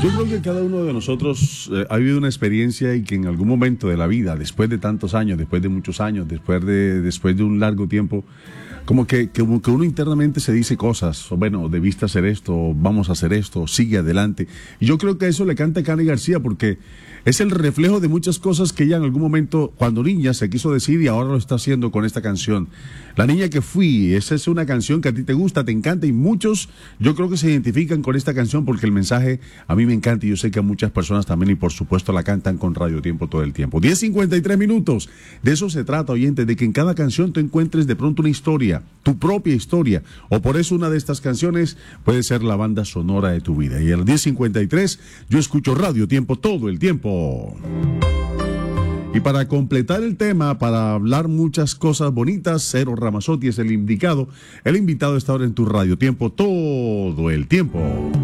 Yo creo que cada uno de nosotros ha vivido una experiencia y que en algún momento de la vida, después de tantos años, después de muchos años, después de un largo tiempo, como que uno internamente se dice cosas, o bueno, debiste hacer esto, o vamos a hacer esto, o sigue adelante. Y yo creo que eso le canta a Cani García porque es el reflejo de muchas cosas que ella en algún momento, cuando niña, se quiso decir y ahora lo está haciendo con esta canción. La niña que fui, esa es una canción que a ti te gusta, te encanta y muchos, yo creo que se identifican con esta canción porque el mensaje a mí me encanta y yo sé que a muchas personas también y por supuesto la cantan con Radio Tiempo todo el tiempo. 10:53 minutos, de eso se trata, oyente, de que en cada canción tú encuentres de pronto una historia, tu propia historia, o por eso una de estas canciones puede ser la banda sonora de tu vida. Y a las 10:53 yo escucho Radio Tiempo todo el tiempo. Y para completar el tema, para hablar muchas cosas bonitas, Cero Ramazzotti es el indicado. El invitado está ahora en tu Radio Tiempo todo el tiempo.